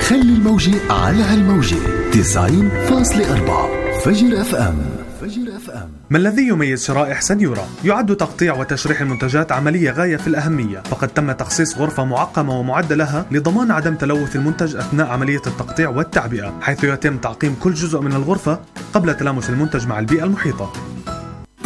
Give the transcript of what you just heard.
خلي الموجة على هالموجة 90.4 فجر اف ام. ما الذي يميز شرائح سنيورا؟ يعد تقطيع وتشريح المنتجات عملية غاية في الأهمية، فقد تم تخصيص غرفة معقمة ومعدة لها لضمان عدم تلوث المنتج أثناء عملية التقطيع والتعبئة، حيث يتم تعقيم كل جزء من الغرفة قبل تلامس المنتج مع البيئة المحيطة.